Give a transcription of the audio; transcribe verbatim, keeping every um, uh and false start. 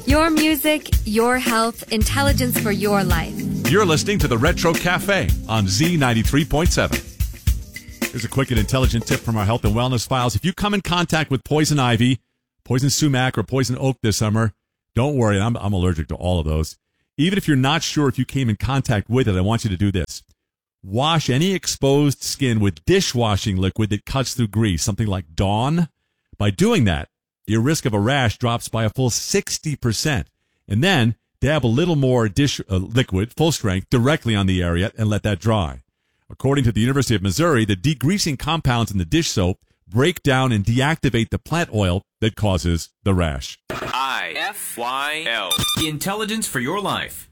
Your music, your health, intelligence for your life. You're listening to the Retro Cafe on Z ninety-three point seven. Here's a quick and intelligent tip from our health and wellness files. If you come in contact with poison ivy, poison sumac, or poison oak this summer, don't worry. I'm, I'm allergic to all of those. Even if you're not sure if you came in contact with it, I want you to do this. Wash any exposed skin with dishwashing liquid that cuts through grease, something like Dawn. By doing that, your risk of a rash drops by a full sixty percent. And then dab a little more dish uh, liquid, full strength, directly on the area and let that dry. According to the University of Missouri, the degreasing compounds in the dish soap break down and deactivate the plant oil that causes the rash. I F Y L. Intelligence for your life.